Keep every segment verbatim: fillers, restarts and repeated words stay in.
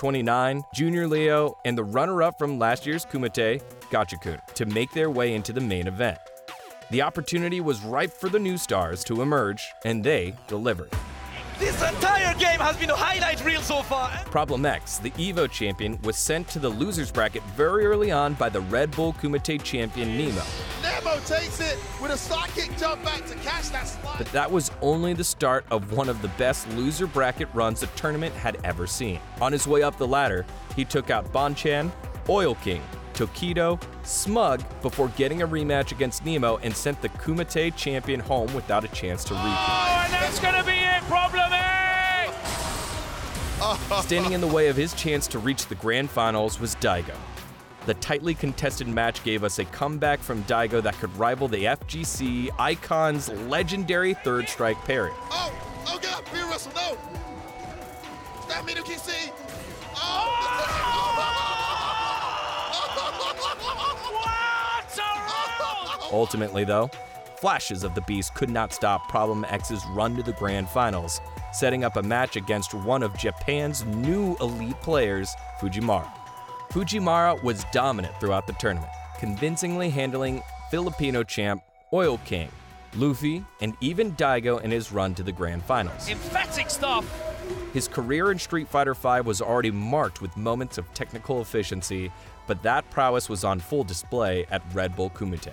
twenty-nine, Junior Leo, and the runner-up from last year's Kumite, Gachikun, to make their way into the main event. The opportunity was ripe for the new stars to emerge, and they delivered. This entire game has been a highlight reel so far. Problem X, the EVO champion, was sent to the losers bracket very early on by the Red Bull Kumite champion Nemo. Nemo takes it with a sidekick jump back to catch that slide. But that was only the start of one of the best loser bracket runs the tournament had ever seen. On his way up the ladder, he took out Bonchan, Oil King, Tokido, Smug before getting a rematch against Nemo and sent the Kumite champion home without a chance to repeat. Oh, and that's gonna be it, Problem X! Standing in the way of his chance to reach the grand finals was Daigo. The tightly contested match gave us a comeback from Daigo that could rival the F G C Icon's legendary third strike parry. Oh, oh God, Beer Russell, no! That mean you can see. Oh! Ultimately, though, flashes of the beast could not stop Problem X's run to the grand finals, setting up a match against one of Japan's new elite players, Fujimara. Fujimara was dominant throughout the tournament, convincingly handling Filipino champ Oil King, Luffy, and even Daigo in his run to the grand finals. Emphatic stuff! His career in Street Fighter five was already marked with moments of technical efficiency, but that prowess was on full display at Red Bull Kumite.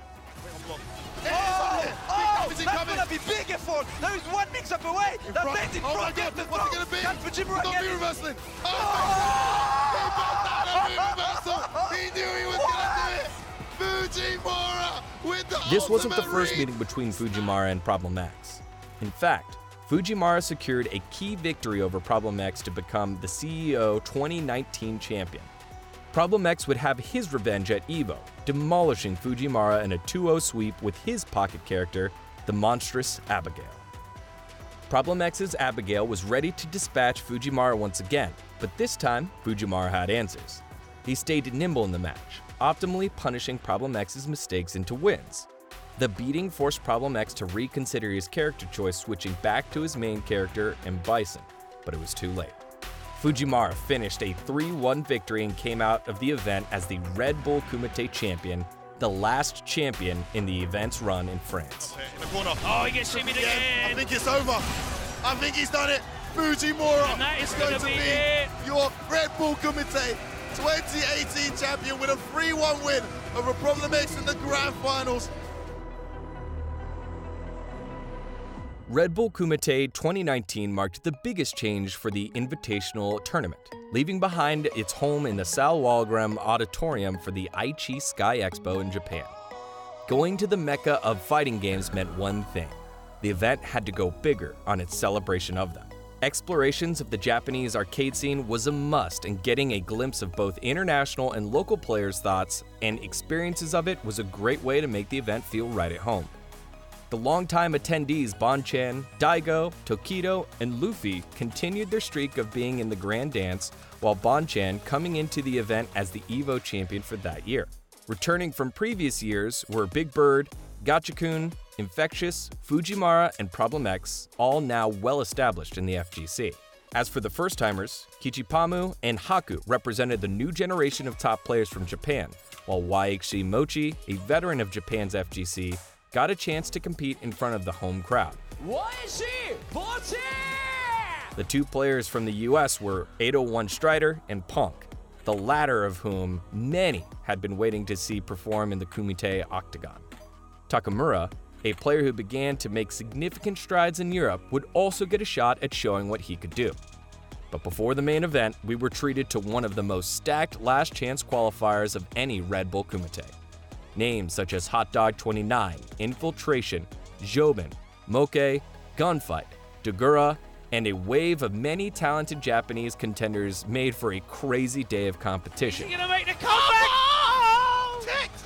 That's gonna be big effort! There is one mix-up away! That makes it Oh my front, God, the what's it gonna be? Can Fujimara He's get not it? wrestling. Oh, he built out a reversal. He knew he was gonna do it. Fujimara with the This wasn't the ultimate first read. meeting between Fujimara and Problem X. In fact, Fujimara secured a key victory over Problem X to become the C E O twenty nineteen champion. Problem X would have his revenge at EVO, demolishing Fujimara in a two oh sweep with his pocket character, the monstrous Abigail. Problem X's Abigail was ready to dispatch Fujimara once again, but this time Fujimara had answers. He stayed nimble in the match, optimally punishing Problem X's mistakes into wins. The beating forced Problem X to reconsider his character choice, switching back to his main character and Bison, but it was too late. Fujimara finished a three one victory and came out of the event as the Red Bull Kumite champion, the last champion in the event's run in France. In the corner. Oh, he gets shimmied Yeah, I again! think it's over. I think he's done it. Fujimura And that is going gonna to be be it. your Red Bull Kumite twenty eighteen champion with a three one win over Problem X in the grand finals. Red Bull Kumite twenty nineteen marked the biggest change for the Invitational tournament, leaving behind its home in the Sal Wahlgram Auditorium for the Aichi Sky Expo in Japan. Going to the mecca of fighting games meant one thing: the event had to go bigger on its celebration of them. Explorations of the Japanese arcade scene was a must, and getting a glimpse of both international and local players' thoughts and experiences of it was a great way to make the event feel right at home. The longtime attendees Bonchan, Daigo, Tokido, and Luffy continued their streak of being in the Grand Dance, while Bonchan coming into the event as the EVO champion for that year. Returning from previous years were Big Bird, Gachikun, Infectious, Fujimara, and Problem X, all now well established in the F G C. As for the first-timers, Kichipamu and Haku represented the new generation of top players from Japan, while Waiichi Mochi, a veteran of Japan's F G C, got a chance to compete in front of the home crowd. The two players from the U S were eight oh one Strider and Punk, the latter of whom many had been waiting to see perform in the Kumite Octagon. Takamura, a player who began to make significant strides in Europe, would also get a shot at showing what he could do. But before the main event, we were treated to one of the most stacked last chance qualifiers of any Red Bull Kumite. Names such as Hot Dog twenty-nine, Infiltration, Jobin, Moke, Gunfight, Dagura, and a wave of many talented Japanese contenders made for a crazy day of competition. He's gonna make the comeback! Oh! Ticked!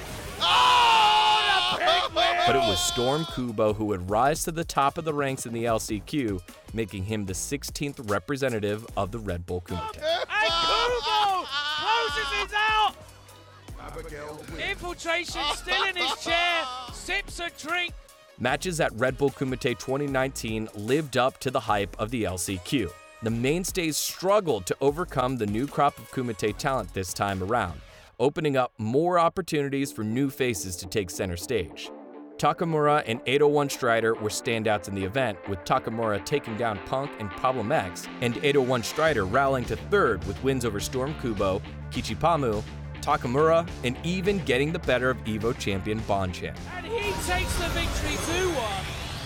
Oh, the big win! But it was Storm Kubo who would rise to the top of the ranks in the L C Q, making him the sixteenth representative of the Red Bull Kumite. Hey, Kubo closes it out! Infiltration still in his chair, sips a drink. Matches at Red Bull Kumite twenty nineteen lived up to the hype of the L C Q, The mainstays struggled to overcome the new crop of Kumite talent this time around, opening up more opportunities for new faces to take center stage. Takamura and eight oh one Strider were standouts in the event, with Takamura taking down Punk and Problem X, and eight oh one Strider rallying to third with wins over Storm Kubo, Kichipamu, Takamura, and even getting the better of EVO champion Bonchan. And he takes the victory two one.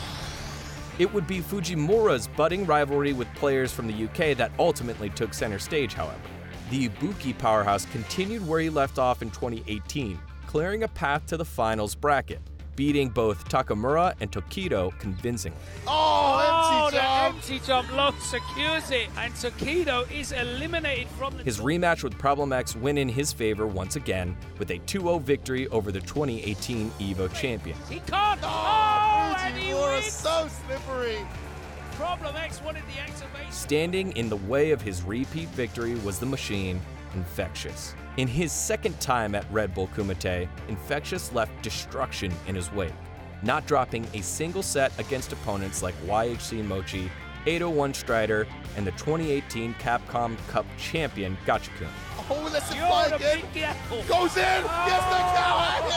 It would be Fujimura's budding rivalry with players from the U K that ultimately took center stage, however. The Ibuki powerhouse continued where he left off in twenty eighteen, clearing a path to the finals bracket, beating both Takamura and Tokido convincingly. Oh, empty the jump! empty jump lock secures it, and Tokido is eliminated from the His rematch with Problem X went in his favor once again, with a two oh victory over the twenty eighteen EVO champion. He can't! Oh, Oh, and he Fujimura wins! so slippery! Problem X wanted the activation. Standing in the way of his repeat victory was the machine, Infectious. In his second time at Red Bull Kumite, Infectious left destruction in his wake, not dropping a single set against opponents like Y H C Mochi, eight oh one Strider, and the twenty eighteen Capcom Cup champion Gachikun. Oh, let's You're fight the again! big apple. Goes in! Gets the counter!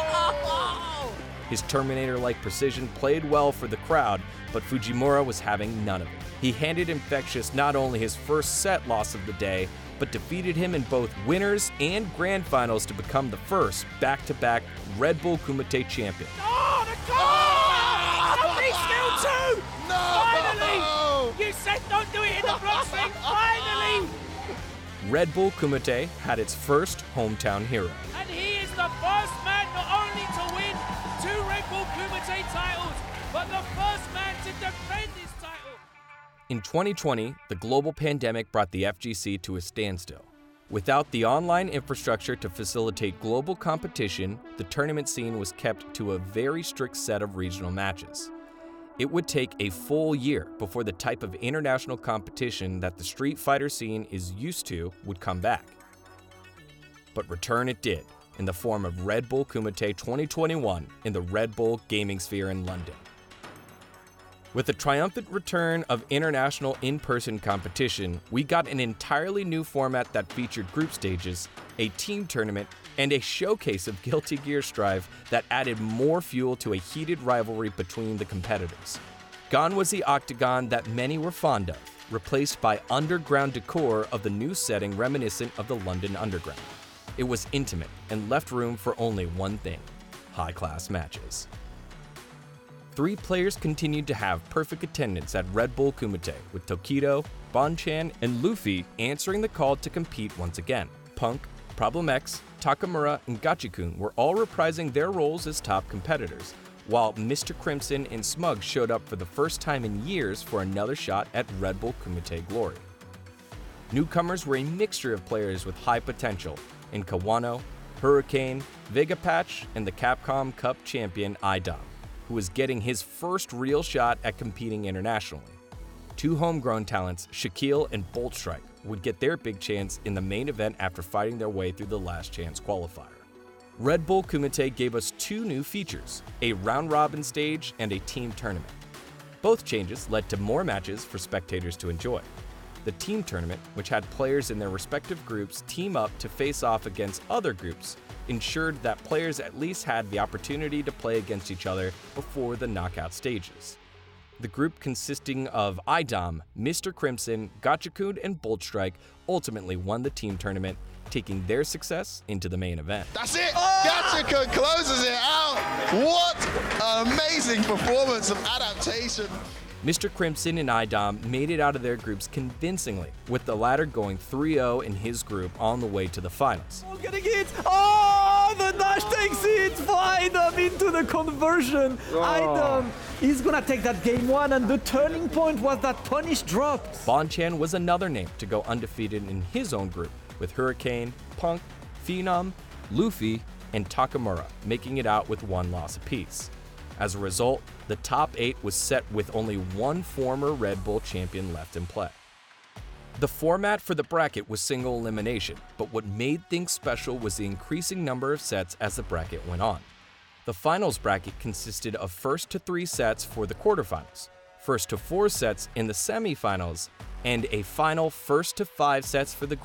His Terminator-like precision played well for the crowd, but Fujimura was having none of it. He handed Infectious not only his first set loss of the day, but defeated him in both winners and grand finals to become the first back-to-back Red Bull Kumite champion. Oh, the goal! The big skill too! No! Finally! You said don't do it in the block thing. Finally! Red Bull Kumite had its first hometown hero. And he is the first man not only to win two Red Bull Kumite titles, but the first man to defend his title. In twenty twenty, the global pandemic brought the F G C to a standstill. Without the online infrastructure to facilitate global competition, the tournament scene was kept to a very strict set of regional matches. It would take a full year before the type of international competition that the Street Fighter scene is used to would come back. But return it did, in the form of Red Bull Kumite twenty twenty-one in the Red Bull Gaming Sphere in London. With the triumphant return of international in-person competition, we got an entirely new format that featured group stages, a team tournament, and a showcase of Guilty Gear Strive that added more fuel to a heated rivalry between the competitors. Gone was the octagon that many were fond of, replaced by underground decor of the new setting reminiscent of the London Underground. It was intimate and left room for only one thing: high-class matches. Three players continued to have perfect attendance at Red Bull Kumite, with Tokido, Bonchan, and Luffy answering the call to compete once again. Punk, Problem X, Takamura, and Gachikun were all reprising their roles as top competitors, while Mister Crimson and Smug showed up for the first time in years for another shot at Red Bull Kumite glory. Newcomers were a mixture of players with high potential in Kawano, Hurricane, Vegapatch, and the Capcom Cup champion iDom, who was getting his first real shot at competing internationally. Two homegrown talents, Shaquille and Bolt Strike, would get their big chance in the main event after fighting their way through the last chance qualifier. Red Bull Kumite gave us two new features, a round-robin stage and a team tournament. Both changes led to more matches for spectators to enjoy. The team tournament, which had players in their respective groups team up to face off against other groups, ensured that players at least had the opportunity to play against each other before the knockout stages. The group consisting of iDom, Mister Crimson, Gachikun, and Bolt Strike ultimately won the team tournament, taking their success into the main event. That's it! Gachikun closes it out! What an amazing performance of adaptation! Mister Crimson and iDom made it out of their groups convincingly, with the latter going three oh in his group on the way to the finals. Oh, getting it! Oh, the dash takes it for iDom into the conversion. Oh. iDom is gonna take that game one, and the turning point was that punish drop. Bonchan was another name to go undefeated in his own group, with Hurricane, Punk, Phenom, Luffy, and Takamura making it out with one loss apiece. As a result, the top eight was set with only one former Red Bull champion left in play. The format for the bracket was single elimination, but what made things special was the increasing number of sets as the bracket went on. The finals bracket consisted of first to three sets for the quarterfinals, first to four sets in the semifinals, and a final first to five sets for the